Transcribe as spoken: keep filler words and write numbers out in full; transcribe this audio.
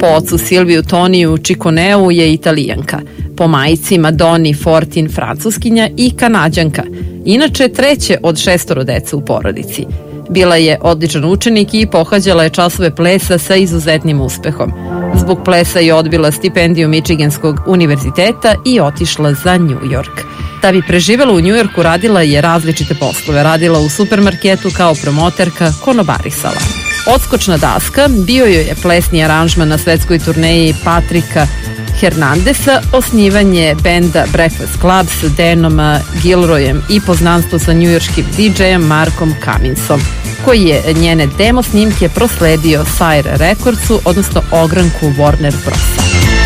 Po ocu Silviju Toniju Cicconeu je Italijanka, po majci Madoni Fortin Francuskinja i Kanađanka, inače treće od šestoro dece u porodici. Bila je odličan učenik i pohađala je časove plesa sa izuzetnim uspehom. Zbog plesa je odbila stipendiju Michiganskog univerziteta i otišla za New York. Da bi preživela u New Yorku, radila je različite poslove. Radila u supermarketu kao promoterka, konobarisala. Odskočna daska bio joj je plesni aranžman na svetskoj turneji Patrika Hernandesa, osnivanje benda Breakfast Club sa Danom Gilroyem i poznanstvo sa njujorškim didžejem Markom Cummingsom, koji je njene demo snimke prosledio Sire Recordsu, odnosno ogranku Warner Brosa.